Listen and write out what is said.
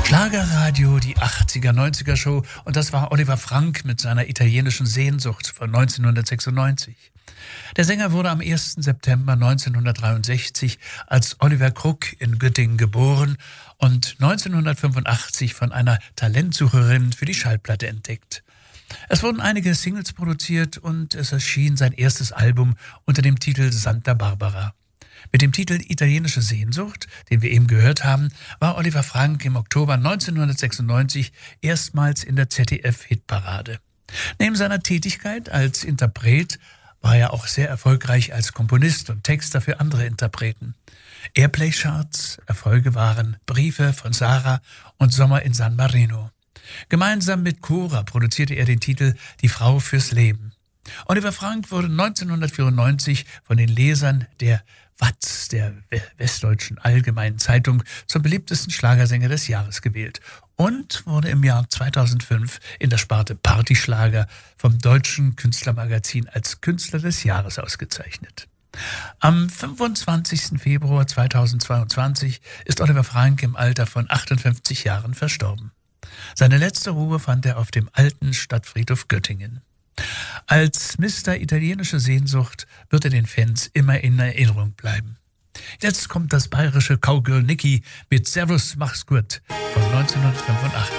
Schlagerradio, die 80er, 90er Show, und das war Oliver Frank mit seiner italienischen Sehnsucht von 1996. Der Sänger wurde am 1. September 1963 als Oliver Kruk in Göttingen geboren und 1985 von einer Talentsucherin für die Schallplatte entdeckt. Es wurden einige Singles produziert und es erschien sein erstes Album unter dem Titel Santa Barbara. Mit dem Titel Italienische Sehnsucht, den wir eben gehört haben, war Oliver Frank im Oktober 1996 erstmals in der ZDF-Hitparade. Neben seiner Tätigkeit als Interpret war er auch sehr erfolgreich als Komponist und Texter für andere Interpreten. Airplay-Charts, Erfolge waren Briefe von Sarah und Sommer in San Marino. Gemeinsam mit Cora produzierte er den Titel Die Frau fürs Leben. Oliver Frank wurde 1994 von den Lesern der WAZ, der Westdeutschen Allgemeinen Zeitung, zum beliebtesten Schlagersänger des Jahres gewählt und wurde im Jahr 2005 in der Sparte Partyschlager vom Deutschen Künstlermagazin als Künstler des Jahres ausgezeichnet. Am 25. Februar 2022 ist Oliver Frank im Alter von 58 Jahren verstorben. Seine letzte Ruhe fand er auf dem alten Stadtfriedhof Göttingen. Als Mr. Italienische Sehnsucht wird er den Fans immer in Erinnerung bleiben. Jetzt kommt das bayerische Cowgirl Niki mit Servus, mach's gut von 1985.